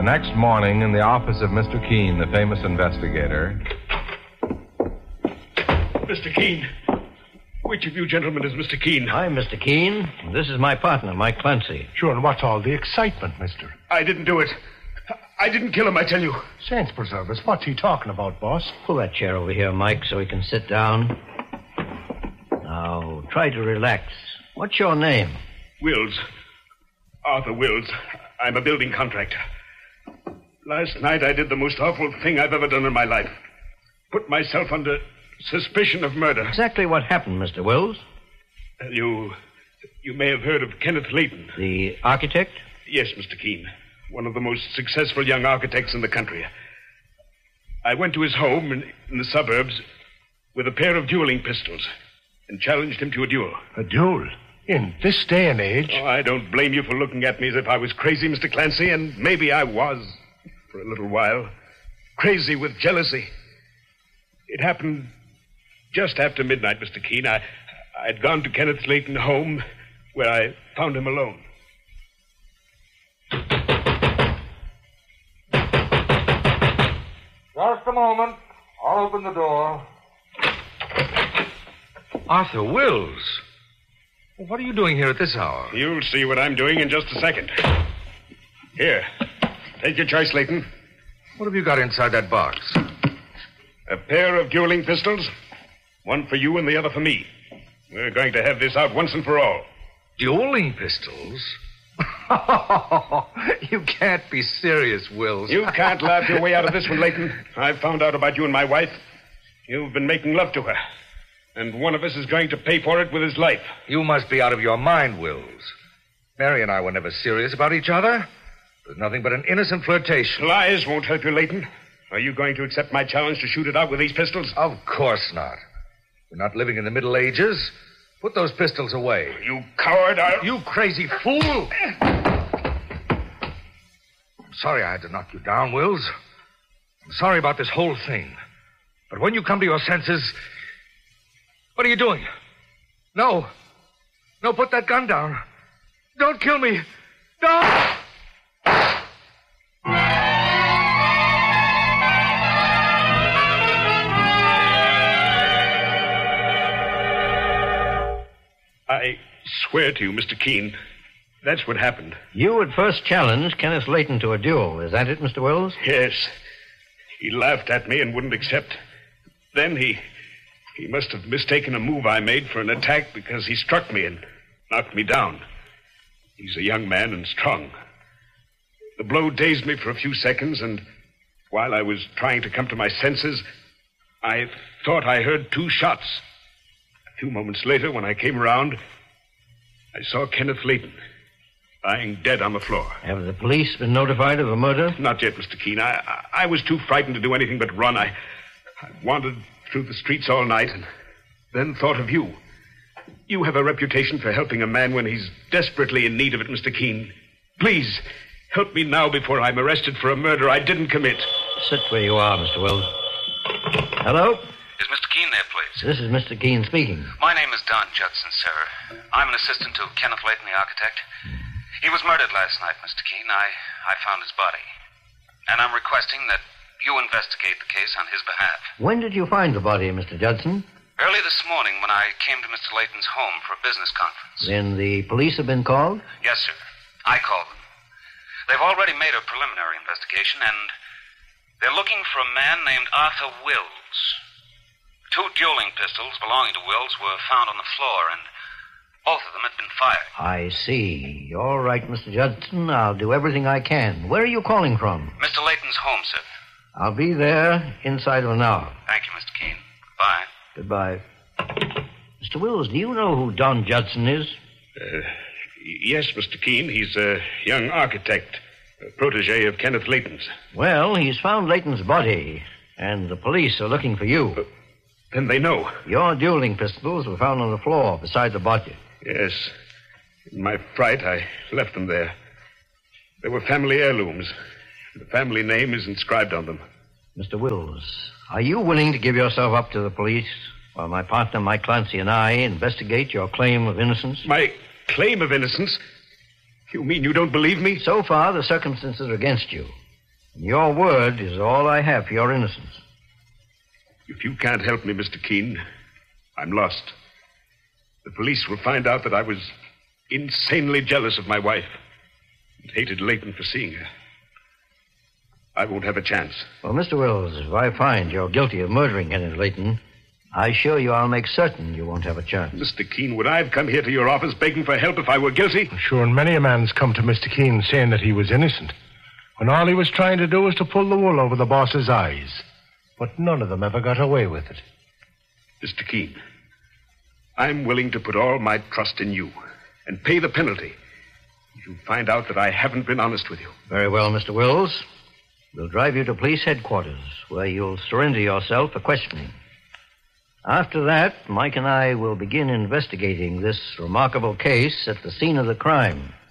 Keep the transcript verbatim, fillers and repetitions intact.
The next morning, in the office of Mister Keene, the famous investigator. Mister Keene. Which of you gentlemen is Mister Keene? I'm Mister Keene. This is my partner, Mike Clancy. Sure, and what's all the excitement, mister? I didn't do it. I didn't kill him, I tell you. Saints preserve us. What's he talking about, boss? Pull that chair over here, Mike, so he can sit down. Now, try to relax. What's your name? Wills. Arthur Wills. I'm a building contractor. Last night I did the most awful thing I've ever done in my life. Put myself under suspicion of murder. Exactly what happened, Mister Wills? Uh, you... you may have heard of Kenneth Layton. The architect? Yes, Mister Keene. One of the most successful young architects in the country. I went to his home in, in the suburbs with a pair of dueling pistols and challenged him to a duel. A duel? In this day and age? Oh, I don't blame you for looking at me as if I was crazy, Mister Clancy, and maybe I was for a little while. Crazy with jealousy. It happened just after midnight, Mister Keene. I, I'd gone to Kenneth Layton's home where I found him alone. Just a moment. I'll open the door. Arthur Wills. What are you doing here at this hour? You'll see what I'm doing in just a second. Here. Take your choice, Layton. What have you got inside that box? A pair of dueling pistols. One for you and the other for me. We're going to have this out once and for all. Dueling pistols? You can't be serious, Wills. You can't laugh your way out of this one, Layton. I've found out about you and my wife. You've been making love to her. And one of us is going to pay for it with his life. You must be out of your mind, Wills. Mary and I were never serious about each other. It was nothing but an innocent flirtation. Lies won't help you, Layton. Are you going to accept my challenge to shoot it out with these pistols? Of course not. We're not living in the Middle Ages. Put those pistols away. You coward, I'll... You crazy fool! I'm sorry I had to knock you down, Wills. I'm sorry about this whole thing. But when you come to your senses... What are you doing? No. No, put that gun down. Don't kill me. Don't! I swear to you, Mister Keene, that's what happened. You had first challenged Kenneth Layton to a duel. Is that it, Mister Wills? Yes. He laughed at me and wouldn't accept. Then he... he must have mistaken a move I made for an attack because he struck me and knocked me down. He's a young man and strong. The blow dazed me for a few seconds, and while I was trying to come to my senses, I thought I heard two shots. A few moments later, when I came around, I saw Kenneth Layton lying dead on the floor. Have the police been notified of the murder? Not yet, Mister Keene. I, I, I was too frightened to do anything but run. I, I wandered through the streets all night and then thought of you. You have a reputation for helping a man when he's desperately in need of it, Mister Keene. Please, help me now before I'm arrested for a murder I didn't commit. Sit where you are, Mister Wills. Hello? Is Mister Keene there, please? This is Mister Keene speaking. My name is Don Judson, sir. I'm an assistant to Kenneth Layton, the architect. He was murdered last night, Mister Keene. I, I found his body. And I'm requesting that you investigate the case on his behalf. When did you find the body, Mister Judson? Early this morning when I came to Mister Layton's home for a business conference. Then the police have been called? Yes, sir. I called them. They've already made a preliminary investigation, and they're looking for a man named Arthur Wills. Two dueling pistols belonging to Wills were found on the floor, and both of them had been fired. I see. All right, Mister Judson. I'll do everything I can. Where are you calling from? Mister Layton's home, sir. I'll be there inside of an hour. Thank you, Mister Keene. Goodbye. Goodbye. Mister Wills, do you know who Don Judson is? Uh, yes, Mister Keene. He's a young architect, a protege of Kenneth Layton's. Well, he's found Layton's body, and the police are looking for you. Uh, then they know. Your dueling pistols were found on the floor beside the body. Yes. In my fright, I left them there. They were family heirlooms. The family name is inscribed on them. Mister Wills, are you willing to give yourself up to the police while my partner, Mike Clancy, and I investigate your claim of innocence? My claim of innocence? You mean you don't believe me? So far, the circumstances are against you. Your word is all I have for your innocence. If you can't help me, Mister Keene, I'm lost. The police will find out that I was insanely jealous of my wife and hated Leighton for seeing her. I won't have a chance. Well, Mister Wills, if I find you're guilty of murdering Henry Leighton, I assure you I'll make certain you won't have a chance. Mister Keene, would I have come here to your office begging for help if I were guilty? Sure, and many a man's come to Mister Keene saying that he was innocent, when all he was trying to do was to pull the wool over the boss's eyes. But none of them ever got away with it. Mister Keene, I'm willing to put all my trust in you and pay the penalty if you find out that I haven't been honest with you. Very well, Mister Wills. We'll drive you to police headquarters, where you'll surrender yourself for questioning. After that, Mike and I will begin investigating this remarkable case at the scene of the crime.